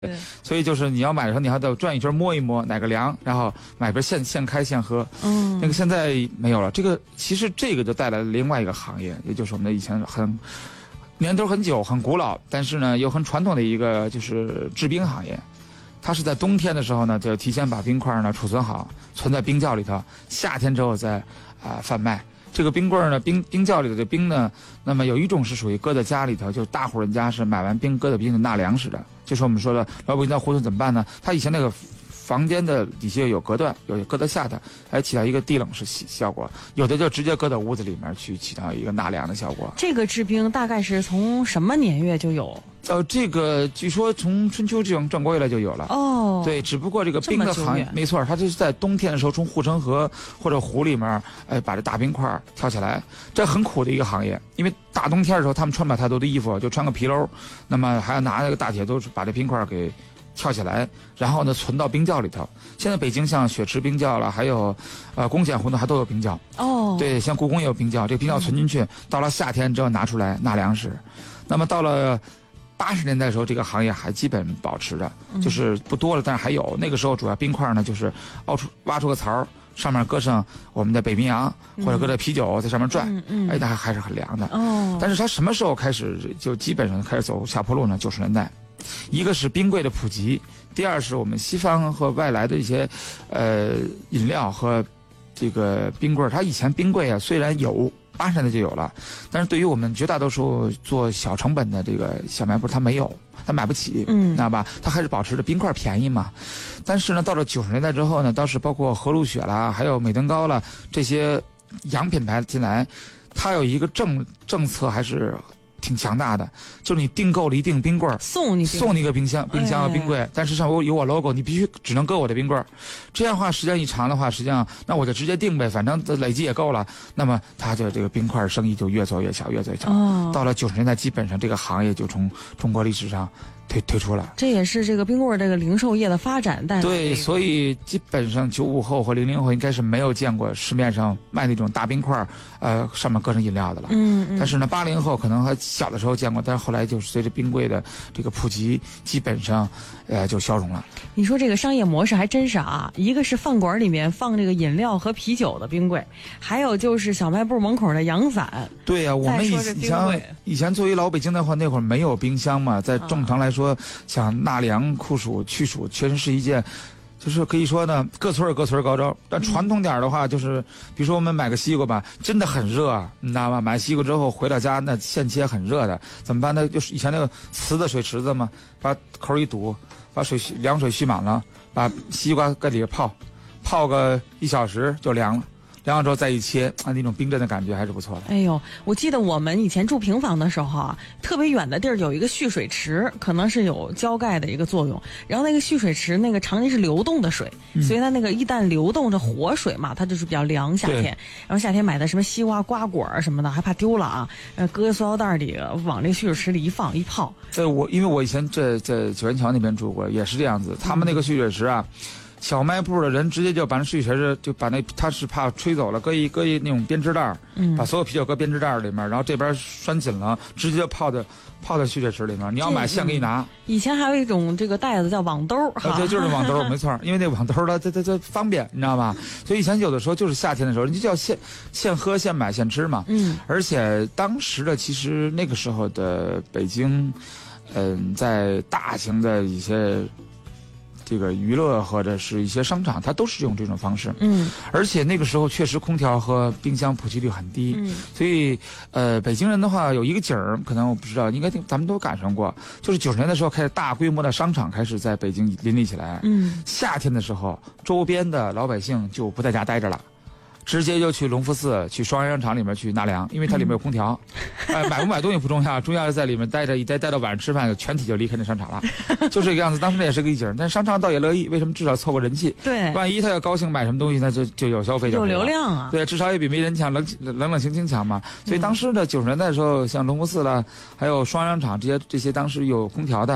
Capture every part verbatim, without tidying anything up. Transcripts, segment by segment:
对， 所以就是你要买的时候，你还得转一圈摸一摸哪个凉，然后买瓶现现开现喝。 嗯， 那个现在没有了。这个其实这个就带来了另外一个行业，也就是我们的以前很年头很久、很古老，但是呢又很传统的一个就是制冰行业。它是在冬天的时候呢，就提前把冰块呢储存好，存在冰窖里头，夏天之后再啊、呃、贩卖。这个冰棍呢，冰冰窖里头的冰呢，那么有一种是属于搁在家里头，就是大户人家是买完冰搁在冰的纳凉式的。就是我们说的老百姓在胡同怎么办呢？他以前那个房间的底下有隔断，有搁在下头，还起到一个地冷式效果；有的就直接搁到屋子里面去，起到一个纳凉的效果。 这个制冰大概是从什么年月就有？ 呃，这个据说从春秋这种战国以来就有了哦。 对，只不过这个冰的行业没错，它就是在冬天的时候从护城河或者湖里面，哎，把这大冰块挑起来，这很苦的一个行业。因为大冬天的时候，他们穿不了太多的衣服，就穿个皮褛，那么还要拿那个大铁都是把这冰块给跳起来，然后呢存到冰窖里头。现在北京像雪池冰窖了，还有呃宫显胡同还都有冰窖。 哦。 对，像故宫也有冰窖，这个冰窖存进去，嗯、到了夏天之后拿出来纳凉时，那么到了八十年代的时候，这个行业还基本保持着，就是不多了，但是还有。那个时候主要冰块呢，就是凹出挖出个槽，上面搁上我们的北冰洋、嗯、或者搁着啤酒在上面转，嗯嗯、哎，它还是很凉的。哦。但是它什么时候开始就基本上开始走下坡路呢？九十年代，一个是冰柜的普及，第二是我们西方和外来的一些呃饮料和这个冰棍。它以前冰柜啊虽然有。八十年代就有了，但是对于我们绝大多数做小成本的这个小卖部，它没有，它买不起，嗯，知道吧？它还是保持着冰块便宜嘛。但是呢，到了九十年代之后呢，倒是包括和路雪啦，还有美登高啦这些洋品牌进来，它有一个政政策还是挺强大的，就是你订购了一定冰棍送你送你一个冰箱、冰箱和冰柜，哎、但是上有我 logo， 你必须只能搁我的冰棍。这样的话，时间一长的话，实际上那我就直接订呗，反正累积也够了。那么它就这个冰块生意就越做越小，越做越小。哦、到了九十年代，基本上这个行业就从中国历史上退退出了。 这也是这个冰棍这个零售业的发展带来的。 对，所以基本上九五后和零零后应该是没有见过市面上卖那种大冰块，呃，上面搁上饮料的了。嗯嗯。但是呢，八零后可能还小的时候见过，但是后来就是随着冰柜的这个普及，基本上，呃，就消融了。 你说这个商业模式还真是啊，一个是饭馆里面放这个饮料和啤酒的冰柜，还有就是小卖部门口的阳伞。 对呀、啊，我们以前以前作为老北京的话，那会儿没有冰箱嘛，在正常来说，啊、想纳凉、酷暑、去暑，确实是一件。就是可以说呢，各村有各村高招。但传统点的话，就是比如说我们买个西瓜吧，真的很热，你知道吗？买西瓜之后回到家，那现切很热的，怎么办呢？就是以前那个瓷的水池子嘛，把口一堵，把水凉水蓄满了，把西瓜搁里边泡，泡个一小时就凉了。凉了之后再一切，啊，那种冰镇的感觉还是不错的。 哎呦，我记得我们以前住平房的时候啊，特别远的地儿有一个蓄水池，可能是有浇盖的一个作用。然后那个蓄水池那个常年是流动的水，嗯、所以它那个一旦流动着活水嘛，它就是比较凉。夏天，然后夏天买的什么西瓜、瓜果什么的，还怕丢了啊，呃，搁塑料袋里往那个蓄水池里一放一泡。 在我因为我以前在在九元桥那边住过，也是这样子。他们那个蓄水池啊。嗯小卖部的人直接就把那蓄水池就把那他是怕吹走了，搁一搁一那种编织袋，嗯，把所有啤酒搁编织袋里面，然后这边拴紧了，直接就泡在泡在蓄水池里面。你要买现给你拿。 以前还有一种这个袋子叫网兜， 啊，对，就是网兜，没错，因为那网兜它它它它方便，你知道吧？所以以前有的时候就是夏天的时候，你就叫现现喝现买现吃嘛。嗯，而且当时的其实那个时候的北京，嗯，在大型的一些。这个娱乐或者是一些商场，它都是用这种方式。嗯，而且那个时候确实空调和冰箱普及率很低。嗯，所以呃，北京人的话有一个景儿，可能我不知道，应该咱们都赶上过，就是九十年的时候开始大规模的商场开始在北京林立起来。嗯，夏天的时候，周边的老百姓就不在家待着了。直接就去隆福寺、去双阳商场里面去纳凉，因为它里面有空调。嗯、呃，买不买东西不重要，重要是在里面待着，一待待到晚上吃饭，全体就离开那商场了，就这个样子。当时那也是个意境，但商场倒也乐意，为什么？至少凑个人气。 对， 万一他要高兴买什么东西，那就就有消费就有流量啊。 对，至少也比没人强，冷冷冷清清强嘛。所以当时的九十年代的时候，像隆福寺了，还有双阳商场这些这些当时有空调的。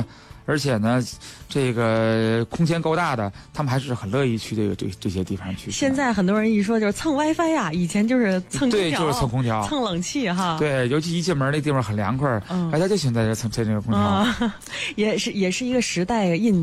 而且呢，这个空间够大的，他们还是很乐意去这个这这些地方去。 现在很多人一说就是蹭 WiFi 呀，以前就是蹭空调， 对，就是蹭空调、 蹭冷气哈。 对，尤其一进门那地方很凉快， 嗯， 大家就喜欢在这蹭蹭这个空调， 嗯，也是也是一个时代印。